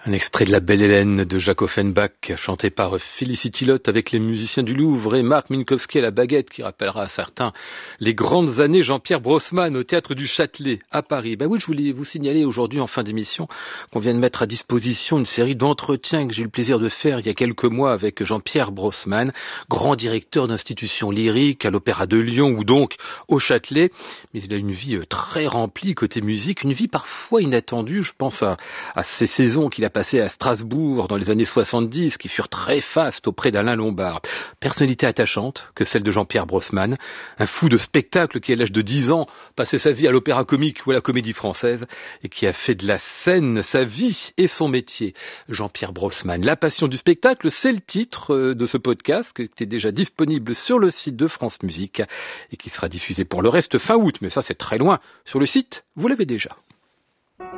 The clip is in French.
Un extrait de La Belle Hélène de Jacques Offenbach, chanté par Felicity Lott avec les musiciens du Louvre et Marc Minkowski à la baguette, qui rappellera à certains les grandes années Jean-Pierre Brossman au Théâtre du Châtelet à Paris. Oui, je voulais vous signaler aujourd'hui en fin d'émission qu'on vient de mettre à disposition une série d'entretiens que j'ai eu le plaisir de faire il y a quelques mois avec Jean-Pierre Brossman, grand directeur d'institutions lyriques à l'Opéra de Lyon ou donc au Châtelet. Mais il a une vie très remplie côté musique, une vie parfois inattendue. Je pense à ces saisons qu'il a passé à Strasbourg dans les années 70, qui furent très fastes auprès d'Alain Lombard. Personnalité attachante que celle de Jean-Pierre Brossman, un fou de spectacle qui à l'âge de 10 ans passait sa vie à l'Opéra Comique ou à la Comédie Française et qui a fait de la scène sa vie et son métier. Jean-Pierre Brossman, la passion du spectacle, c'est le titre de ce podcast qui était déjà disponible sur le site de France Musique et qui sera diffusé pour le reste fin août, mais ça c'est très loin. Sur le site, vous l'avez déjà.